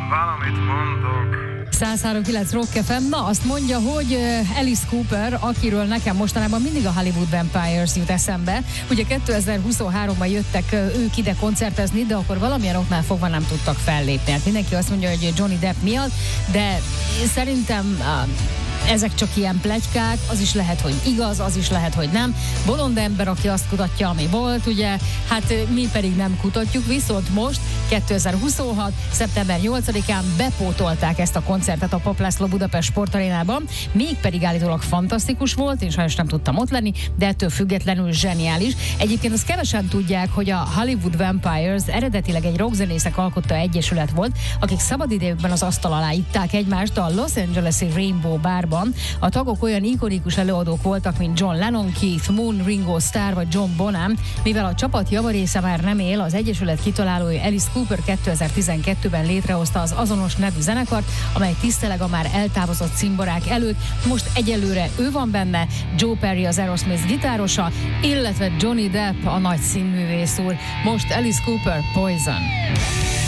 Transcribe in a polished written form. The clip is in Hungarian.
valamit mondok. 103.9 Rock FM. Na, azt mondja, hogy Alice Cooper, akiről nekem mostanában mindig a Hollywood Vampires jut eszembe. Ugye 2023-ban jöttek ők ide koncertezni, de akkor valamilyen oknál fogva nem tudtak fellépni. Hát mindenki azt mondja, hogy Johnny Depp miatt, de szerintem ezek csak ilyen pletykák, az is lehet, hogy igaz, az is lehet, hogy nem. Bolond ember, aki azt kutatja, ami volt, ugye, hát mi pedig nem kutatjuk, viszont most 2026. szeptember 8-án bepótolták ezt a koncertet a Papp László Budapest Sportarénában, mégpedig állítólag fantasztikus volt, én sajnos nem tudtam ott lenni, de ettől függetlenül zseniális. Egyébként azt kevesen tudják, hogy a Hollywood Vampires eredetileg egy rockzenészek alkotta egyesület volt, akik szabadidejükben az asztal alá itták egymást a Los Angeles-i Rainbow Barban. A tagok olyan ikonikus előadók voltak, mint John Lennon, Keith Moon, Ringo Starr vagy John Bonham. Mivel a csapat javarésze már nem él, az egyesület kitalálója Alice Cooper 2012-ben létrehozta az azonos nevű zenekart, amely tiszteleg a már eltávozott cimborák előtt. Most egyelőre ő van benne, Joe Perry az Aerosmith gitárosa, illetve Johnny Depp a nagy színművész úr. Most Alice Cooper, Poison.